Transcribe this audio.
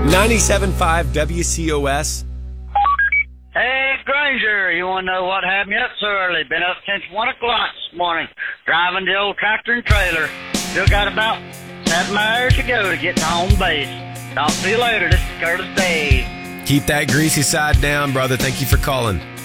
97.5 WCOS. Hey, Granger, you want to know what had me up so early? Been up since 1 o'clock this morning, driving the old tractor and trailer. Still got about 7 hours to go to get to home base. Talk to you later. This is Curtis Day. Keep that greasy side down, brother. Thank you for calling.